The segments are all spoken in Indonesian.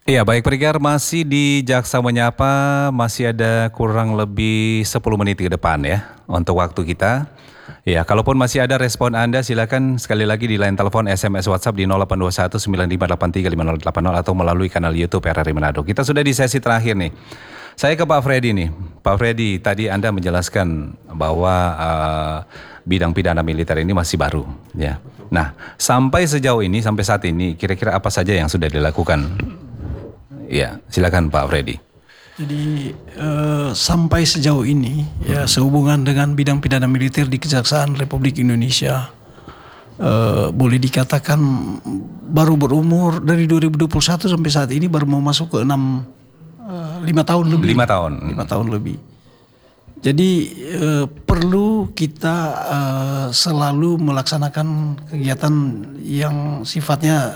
Iya, baik pendengar, masih di Jaksa Menyapa, masih ada kurang lebih 10 menit ke depan ya untuk waktu kita. Ya, kalaupun masih ada respon Anda, silakan sekali lagi di line telepon, SMS, WhatsApp di 0821 9583 5080 atau melalui kanal YouTube RRI Manado. Kita sudah di sesi terakhir nih. Saya ke Pak Freddy nih. Pak Freddy, tadi Anda menjelaskan bahwa bidang pidana militer ini masih baru, ya. Nah, sampai sejauh ini, sampai saat ini, kira-kira apa saja yang sudah dilakukan? Ya, silakan Pak Freddy. Jadi sampai sejauh ini ya sehubungan dengan bidang pidana militer di Kejaksaan Republik Indonesia boleh dikatakan baru berumur dari 2021 sampai saat ini baru mau masuk ke 5 tahun lebih. 5 tahun. 5 tahun lebih. Jadi perlu kita selalu melaksanakan kegiatan yang sifatnya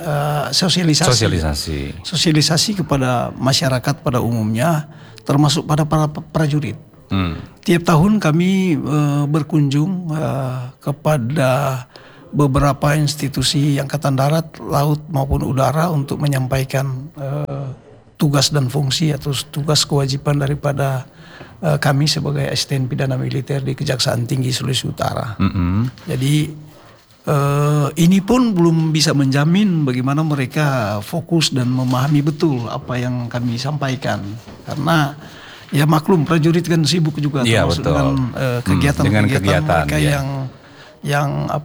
sosialisasi kepada masyarakat pada umumnya, termasuk pada para prajurit. Tiap tahun kami berkunjung kepada beberapa institusi Angkatan Darat, Laut maupun Udara untuk menyampaikan tugas dan fungsi atau tugas kewajiban daripada kami sebagai asisten pidana militer di Kejaksaan Tinggi Sulawesi Utara. Jadi ini pun belum bisa menjamin bagaimana mereka fokus dan memahami betul apa yang kami sampaikan, karena ya maklum prajurit kan sibuk juga termasuk dengan kegiatan-kegiatan mereka yang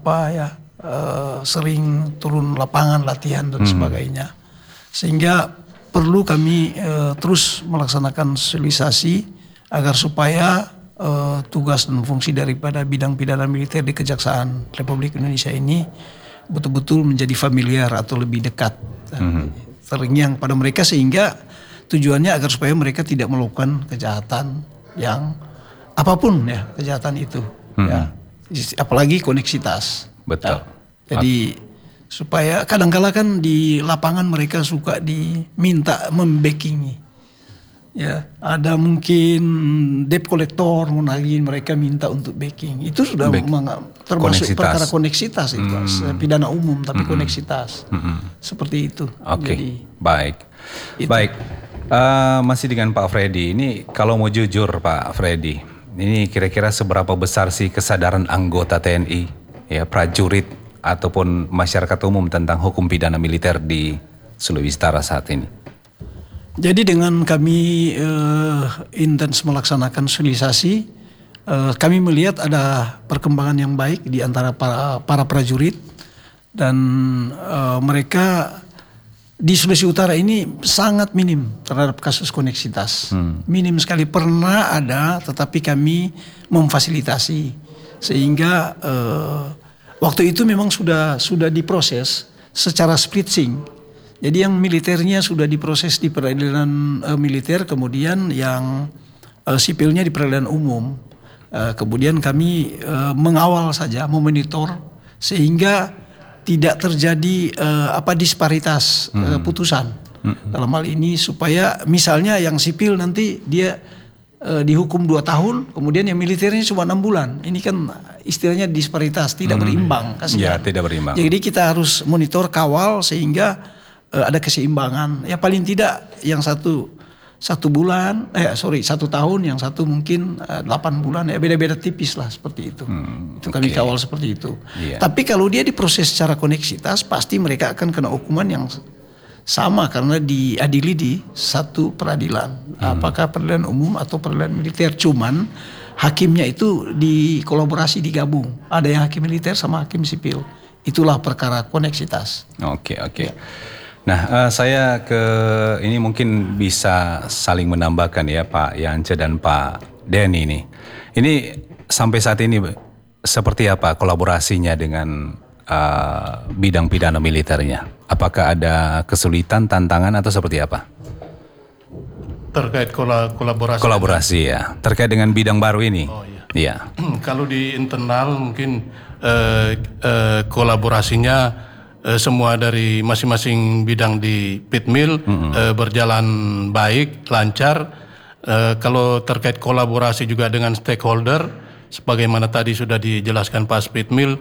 sering turun lapangan latihan dan sebagainya, sehingga perlu kami terus melaksanakan sosialisasi agar supaya tugas dan fungsi daripada bidang pidana militer di Kejaksaan Republik Indonesia ini betul-betul menjadi familiar atau lebih dekat terngiang pada mereka, sehingga tujuannya agar supaya mereka tidak melakukan kejahatan yang apapun ya, kejahatan itu ya, apalagi koneksitas. Betul. Jadi supaya kadang-kala kan di lapangan mereka suka diminta membackingi. Ya, ada mungkin debt collector menagih mereka minta untuk backing. Itu sudah termasuk perkara koneksitas itu, pidana umum tapi koneksitas. Seperti itu. Oke. Baik. Itu. Baik. Masih dengan Pak Freddy. Ini kalau mau jujur Pak Freddy, ini kira-kira seberapa besar sih kesadaran anggota TNI, ya prajurit ataupun masyarakat umum tentang hukum pidana militer di Sulawesi Utara saat ini? Jadi dengan kami intens melaksanakan sosialisasi, kami melihat ada perkembangan yang baik di antara para prajurit, dan mereka di Sulawesi Utara ini sangat minim terhadap kasus koneksitas. Minim sekali, pernah ada tetapi kami memfasilitasi sehingga waktu itu memang sudah diproses secara splitsing. Jadi yang militernya sudah diproses di peradilan militer, kemudian yang sipilnya di peradilan umum. Kemudian kami mengawal saja, memonitor sehingga tidak terjadi disparitas putusan. Dalam hal ini supaya misalnya yang sipil nanti dia dihukum 2 tahun, kemudian yang militernya cuma 6 bulan. Ini kan istilahnya disparitas, tidak berimbang. Ya, tidak berimbang. Jadi kita harus monitor, kawal sehingga ada keseimbangan. Ya paling tidak yang satu tahun, yang satu mungkin 8 bulan, ya beda-beda tipis lah seperti itu. Itu kami kawal seperti itu. Yeah. Tapi kalau dia diproses secara koneksitas, pasti mereka akan kena hukuman yang sama karena diadili di satu peradilan. Apakah peradilan umum atau peradilan militer, cuman hakimnya itu dikolaborasi, digabung. Ada yang hakim militer sama hakim sipil. Itulah perkara koneksitas. Oke. Ya. Nah, saya ini mungkin bisa saling menambahkan ya Pak Yance dan Pak Denny ini. Ini sampai saat ini seperti apa kolaborasinya dengan bidang pidana militernya? Apakah ada kesulitan, tantangan atau seperti apa? Terkait kolaborasi. Kolaborasi ya, terkait dengan bidang baru ini. Oh iya. Iya. Kalau di internal mungkin kolaborasinya semua dari masing-masing bidang di Pitmil berjalan baik, lancar. Kalau terkait kolaborasi juga dengan stakeholder, sebagaimana tadi sudah dijelaskan Pak Pitmil,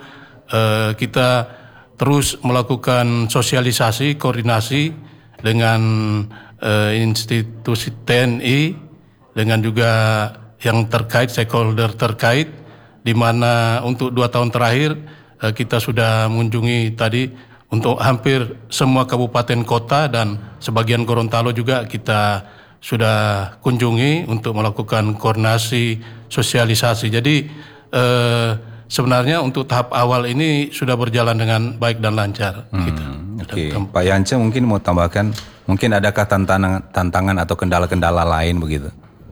kita terus melakukan sosialisasi, koordinasi dengan institusi TNI dengan juga yang terkait, stakeholder terkait, di mana untuk 2 tahun terakhir kita sudah mengunjungi tadi untuk hampir semua kabupaten kota dan sebagian Gorontalo juga kita sudah kunjungi untuk melakukan koordinasi, sosialisasi. Jadi sebenarnya untuk tahap awal ini sudah berjalan dengan baik dan lancar. Oke. Pak Yance mungkin mau tambahkan, mungkin adakah tantangan atau kendala-kendala lain begitu?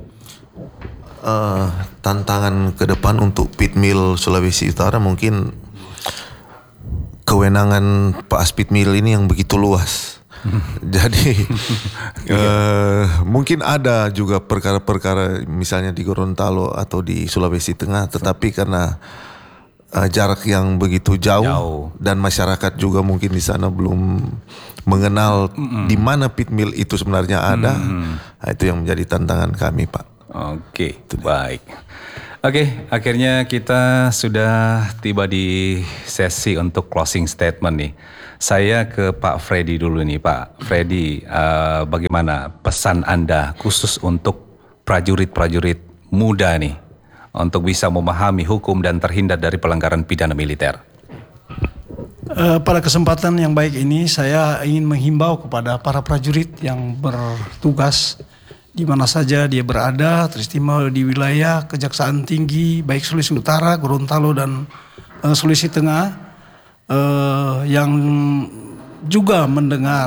Tantangan ke depan untuk Pitmil Sulawesi Utara mungkin kewenangan Pak Aspitmil ini yang begitu luas. Jadi mungkin ada juga perkara-perkara misalnya di Gorontalo atau di Sulawesi Tengah, tetapi karena jarak yang begitu jauh dan masyarakat juga mungkin di sana belum mengenal di mana Pitmil itu sebenarnya ada, itu yang menjadi tantangan kami, Pak. Oke, baik. Oke, akhirnya kita sudah tiba di sesi untuk closing statement nih. Saya ke Pak Freddy dulu nih, Pak Freddy. Bagaimana pesan Anda khusus untuk prajurit-prajurit muda nih untuk bisa memahami hukum dan terhindar dari pelanggaran pidana militer? Pada kesempatan yang baik ini saya ingin menghimbau kepada para prajurit yang bertugas di mana saja dia berada, teristimewa di wilayah Kejaksaan Tinggi baik Sulawesi Utara, Gorontalo dan Sulawesi Tengah, yang juga mendengar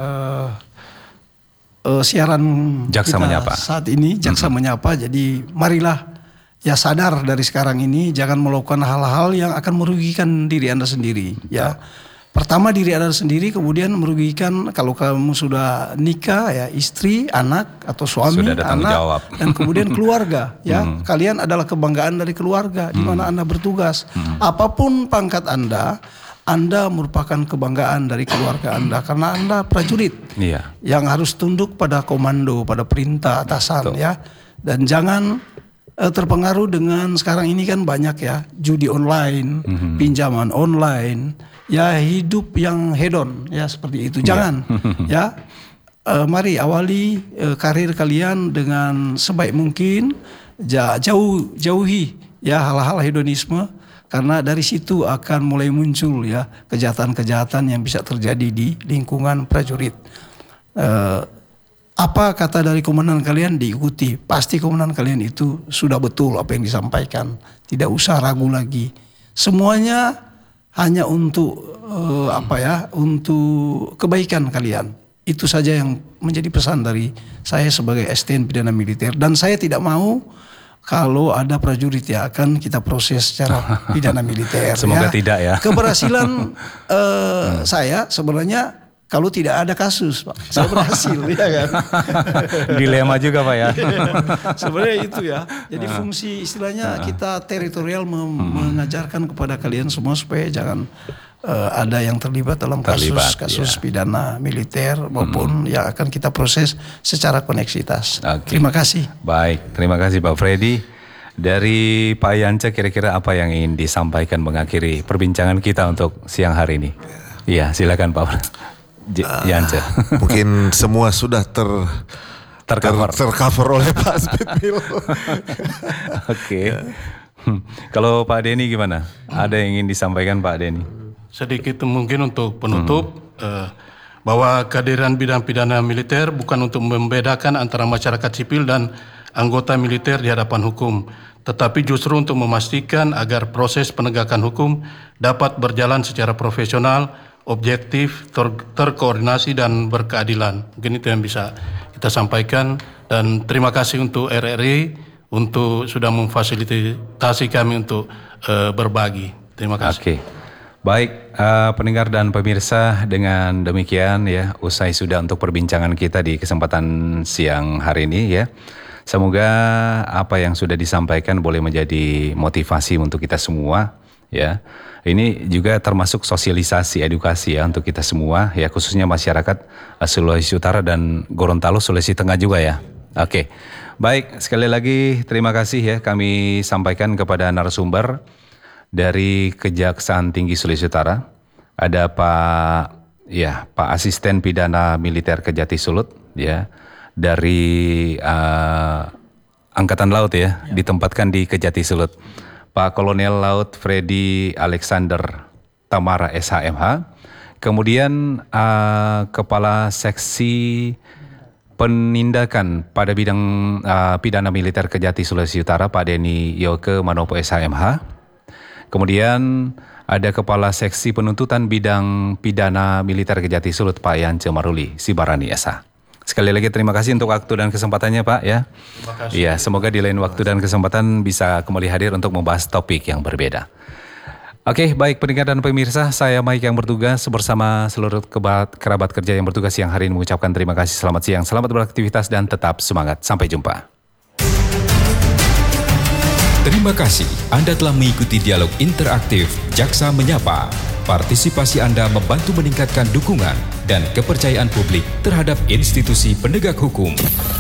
siaran Jaksa kita Menyapa saat ini, Jaksa Menyapa. Jadi marilah ya sadar dari sekarang ini, jangan melakukan hal-hal yang akan merugikan diri Anda sendiri. Ya, pertama diri Anda sendiri, kemudian merugikan kalau kamu sudah nikah ya, istri, anak atau suami, anak, jawab. dan kemudian keluarga. Ya, kalian adalah kebanggaan dari keluarga di mana Anda bertugas. Apapun pangkat Anda merupakan kebanggaan dari keluarga Anda karena Anda prajurit yang harus tunduk pada komando, pada perintah atasan. Ya, dan jangan terpengaruh dengan sekarang ini kan banyak ya judi online, pinjaman online, ya hidup yang hedon ya seperti itu. Jangan ya, mari awali karir kalian dengan sebaik mungkin, jauhi ya hal-hal hedonisme karena dari situ akan mulai muncul ya kejahatan-kejahatan yang bisa terjadi di lingkungan prajurit. Apa kata dari komandan kalian diikuti, pasti komandan kalian itu sudah betul apa yang disampaikan, tidak usah ragu lagi. Semuanya hanya untuk untuk kebaikan kalian. Itu saja yang menjadi pesan dari saya sebagai STN Pidana Militer. Dan saya tidak mau kalau ada prajurit yang akan kita proses secara pidana militer. Semoga tidak ya. Keberhasilan saya sebenarnya kalau tidak ada kasus, Pak, saya berhasil, ya kan? Dilema juga, Pak ya. Sebenarnya itu ya. Jadi fungsi istilahnya kita teritorial mengajarkan kepada kalian semua supaya jangan ada yang terlibat dalam kasus pidana militer maupun yang akan kita proses secara koneksitas. Terima kasih. Baik, terima kasih Pak Freddy. Dari Pak Yance kira-kira apa yang ingin disampaikan mengakhiri perbincangan kita untuk siang hari ini? Iya, silakan Pak Yance. Mungkin semua sudah tercover oleh Pak Aspitmil. Oke. Kalau Pak Denny gimana? Ada yang ingin disampaikan Pak Denny? Sedikit mungkin untuk penutup, bahwa kehadiran bidang pidana militer bukan untuk membedakan antara masyarakat sipil dan anggota militer di hadapan hukum, tetapi justru untuk memastikan agar proses penegakan hukum dapat berjalan secara profesional, objektif, terkoordinasi dan berkeadilan. Mungkin itu yang bisa kita sampaikan, dan terima kasih untuk RRI untuk sudah memfasilitasi kami untuk berbagi. Terima kasih. Oke. Baik, pendengar dan pemirsa, dengan demikian ya usai sudah untuk perbincangan kita di kesempatan siang hari ini ya. Semoga apa yang sudah disampaikan boleh menjadi motivasi untuk kita semua ya. Ini juga termasuk sosialisasi edukasi ya untuk kita semua ya, khususnya masyarakat Sulawesi Utara dan Gorontalo Sulawesi Tengah juga ya. Oke. Baik, sekali lagi terima kasih ya kami sampaikan kepada narasumber dari Kejaksaan Tinggi Sulawesi Utara. Ada Pak Asisten Pidana Militer Kejati Sulut ya dari Angkatan Laut ya, ditempatkan di Kejati Sulut. Pak Kolonel Laut Freddy Alexander Tamara SHMH. Kemudian Kepala Seksi Penindakan pada bidang pidana militer Kejati Sulawesi Utara Pak Denny Yoke Manopo SHMH. Kemudian ada Kepala Seksi Penuntutan Bidang Pidana Militer Kejati Sulut Pak Yance Maruli Sibarani SH. Sekali lagi terima kasih untuk waktu dan kesempatannya Pak ya. Terima kasih. Iya, semoga di lain waktu dan kesempatan bisa kembali hadir untuk membahas topik yang berbeda. Oke, baik pendengar dan pemirsa, saya Mike yang bertugas bersama seluruh kerabat kerja yang bertugas yang hari ini mengucapkan terima kasih, selamat siang, selamat beraktivitas dan tetap semangat. Sampai jumpa. Terima kasih Anda telah mengikuti dialog interaktif Jaksa Menyapa. Partisipasi Anda membantu meningkatkan dukungan dan kepercayaan publik terhadap institusi penegak hukum.